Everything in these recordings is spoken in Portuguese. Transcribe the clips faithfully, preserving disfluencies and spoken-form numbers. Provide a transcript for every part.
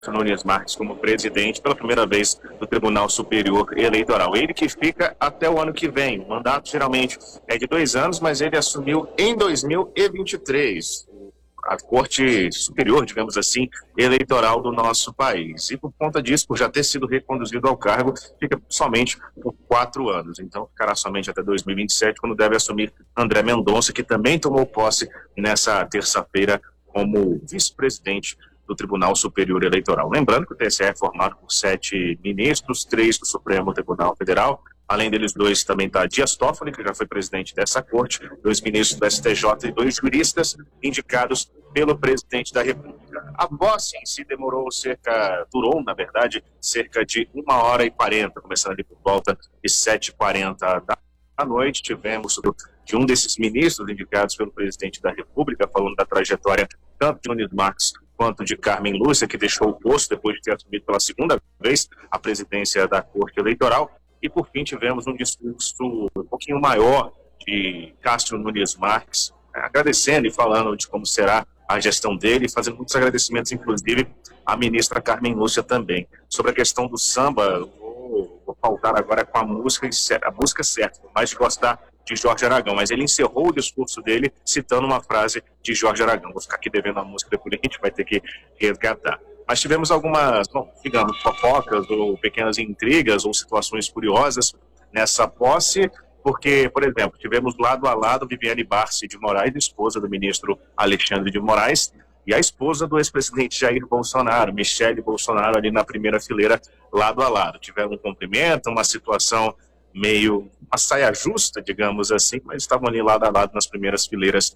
Nunes Marques como presidente pela primeira vez do Tribunal Superior Eleitoral. Ele que fica até o ano que vem. O mandato geralmente é de dois anos, mas ele assumiu em dois mil e vinte e três a Corte Superior, digamos assim, eleitoral do nosso país. E por conta disso, por já ter sido reconduzido ao cargo, fica somente por quatro anos. Então ficará somente até dois mil e vinte e sete, quando deve assumir André Mendonça, que também tomou posse nessa terça-feira como vice-presidente do Tribunal Superior Eleitoral. Lembrando que o T S E é formado por sete ministros, três do Supremo Tribunal Federal. Além deles dois, também está Dias Toffoli, que já foi presidente dessa corte, dois ministros do S T J e dois juristas indicados pelo presidente da República. A posse em si demorou cerca, durou, na verdade, cerca de uma hora e quarenta, começando ali por volta de sete e quarenta da noite. Tivemos de um desses ministros indicados pelo presidente da República, falando da trajetória tanto de Nunes Marques quanto de Carmen Lúcia, que deixou o posto depois de ter assumido pela segunda vez a presidência da Corte Eleitoral. E, por fim, tivemos um discurso um pouquinho maior de Cássio Nunes Marques, agradecendo e falando de como será a gestão dele, fazendo muitos agradecimentos, inclusive, à ministra Carmen Lúcia também. Sobre a questão do samba, vou, vou pautar agora com a música, a música certa, por mais de gostar de Jorge Aragão, mas ele encerrou o discurso dele citando uma frase de Jorge Aragão. Vou ficar aqui devendo a música, depois a gente vai ter que resgatar. Mas tivemos algumas, bom, digamos, fofocas ou pequenas intrigas ou situações curiosas nessa posse, porque, por exemplo, tivemos lado a lado Viviane Barsi de Moraes, esposa do ministro Alexandre de Moraes, e a esposa do ex-presidente Jair Bolsonaro, Michele Bolsonaro, ali na primeira fileira, lado a lado. Tiveram um cumprimento, uma situação meio, uma saia justa, digamos assim, mas estavam ali lado a lado nas primeiras fileiras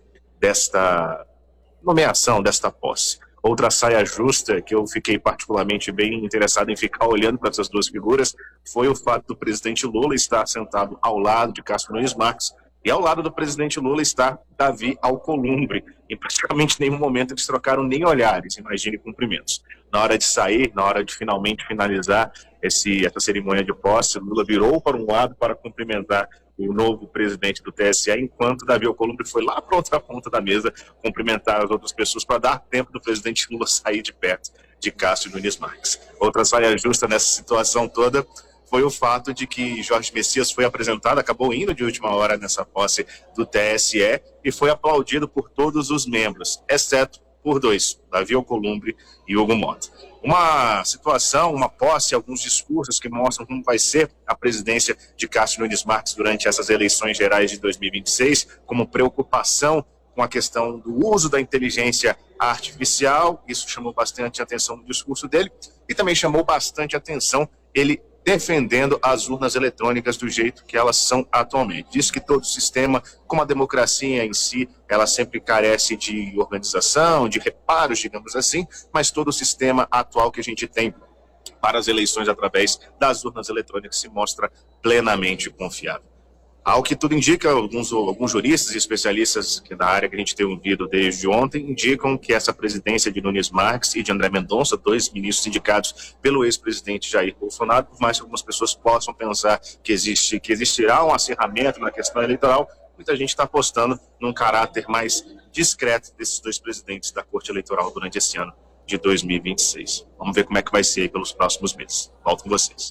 desta nomeação, desta posse. Outra saia justa, que eu fiquei particularmente bem interessado em ficar olhando para essas duas figuras, foi o fato do presidente Lula estar sentado ao lado de Cássio Nunes Marques, e ao lado do presidente Lula está Davi Alcolumbre. Em praticamente nenhum momento eles trocaram nem olhares, imagine cumprimentos. Na hora de sair, na hora de finalmente finalizar esse, essa cerimônia de posse, Lula virou para um lado para cumprimentar o novo presidente do T S E, enquanto Davi Alcolumbre foi lá para outra ponta da mesa cumprimentar as outras pessoas para dar tempo do presidente Lula sair de perto de Cássio Nunes Marques. Outra saia justa nessa situação toda foi o fato de que Jorge Messias foi apresentado, acabou indo de última hora nessa posse do T S E e foi aplaudido por todos os membros, exceto por dois, Davi Alcolumbre e Hugo Mota. Uma situação, uma posse, alguns discursos que mostram como vai ser a presidência de Cássio Nunes Marques durante essas eleições gerais de dois mil e vinte e seis, como preocupação com a questão do uso da inteligência artificial. Isso chamou bastante atenção no discurso dele, e também chamou bastante atenção ele defendendo as urnas eletrônicas do jeito que elas são atualmente. Diz que todo sistema, como a democracia em si, ela sempre carece de organização, de reparos, digamos assim, mas todo o sistema atual que a gente tem para as eleições através das urnas eletrônicas se mostra plenamente confiável. Ao que tudo indica, alguns, alguns juristas e especialistas da área que a gente tem ouvido desde ontem indicam que essa presidência de Nunes Marques e de André Mendonça, dois ministros indicados pelo ex-presidente Jair Bolsonaro, por mais que algumas pessoas possam pensar que, existe, que existirá um acirramento na questão eleitoral, muita gente está apostando num caráter mais discreto desses dois presidentes da Corte Eleitoral durante esse ano de dois mil e vinte e seis. Vamos ver como é que vai ser aí pelos próximos meses. Volto com vocês.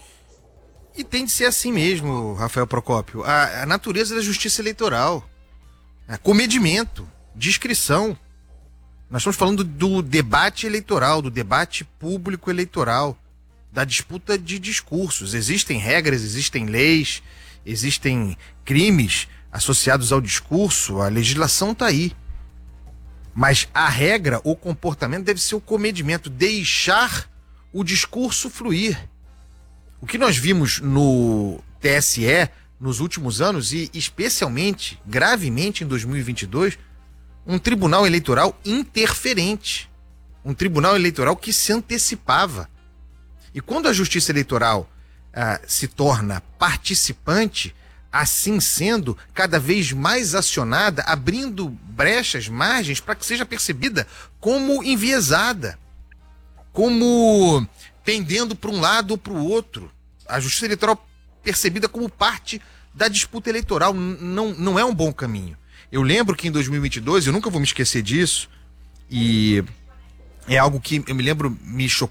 E tem de ser assim mesmo, Rafael Procópio. A, a natureza da justiça eleitoral, a comedimento, discrição. Nós estamos falando do debate eleitoral, do debate público eleitoral, da disputa de discursos. Existem regras, existem leis, existem crimes associados ao discurso, a legislação está aí. Mas a regra, o comportamento deve ser o comedimento, deixar o discurso fluir. O que nós vimos no T S E nos últimos anos, e especialmente, gravemente em dois mil e vinte e dois, um tribunal eleitoral interferente. Um tribunal eleitoral que se antecipava. E quando a justiça eleitoral ah, se torna participante, assim sendo, cada vez mais acionada, abrindo brechas, margens, para que seja percebida como enviesada, como pendendo para um lado ou para o outro. A justiça eleitoral percebida como parte da disputa eleitoral não, não é um bom caminho. Eu lembro que em dois mil e vinte e dois, eu nunca vou me esquecer disso, e É algo que eu me lembro, me chocou